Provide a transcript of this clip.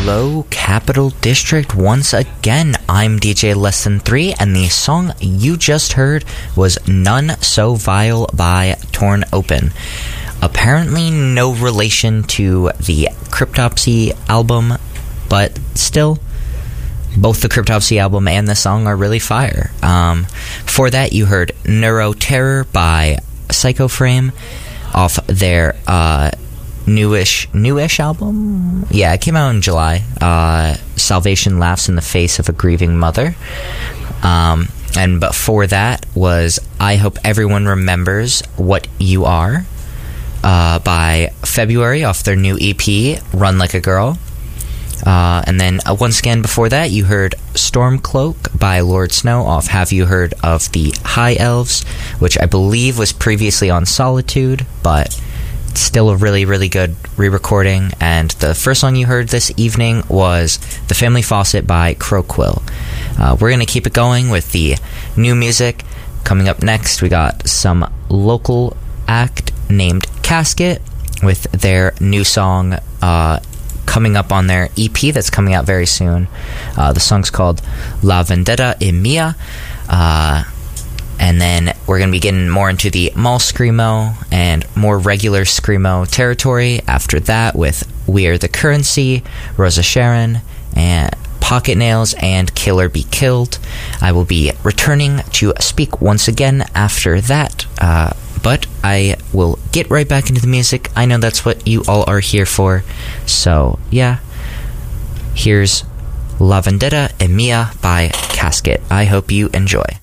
Hello, Capital District. Once again, I'm DJ Less Than 3, and the song you just heard was None So Vile by Torn Open. Apparently no relation to the Cryptopsy album, but still, both the Cryptopsy album and the song are really fire. For that, you heard Neuro Terror by Psycho Frame off their newish album. Yeah, it came out in July. Salvation Laughs in the Face of a Grieving Mother. And before that was I Hope Everyone Remembers What You Are by February off their new EP, Run Like a Girl. And then once again before that you heard Stormcloak by Lord Snow off Have You Heard of the High Elves, which I believe was previously on Solitude, but still a really, really good re-recording. And the first song you heard this evening was The Family Faucet by Croquill. We're going to keep it going with the new music. Coming up next, we got some local act named Casket with their new song coming up on their EP that's coming out very soon. The song's called La Vendetta e Mia. And then we're going to be getting more into the mall screamo and more regular screamo territory after that with We Are the Currency, Rosa Sharon, and Pocket Nails, and Killer Be Killed. I will be returning to speak once again after that, but I will get right back into the music. I know that's what you all are here for. So, yeah, here's La Vendetta e Mia by Casket. I hope you enjoy.